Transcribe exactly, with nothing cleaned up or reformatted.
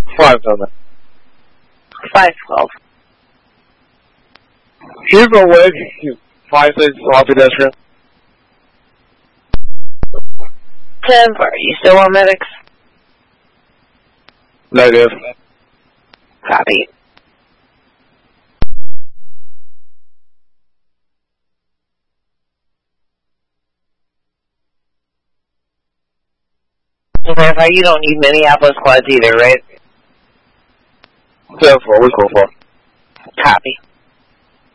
five seven. five twelve. Hugo Wig, five six, all pedestrian. ten four, you still want medics? Negative. Copy. To verify, you don't need Minneapolis quads either, right? seven four, we call four. Copy.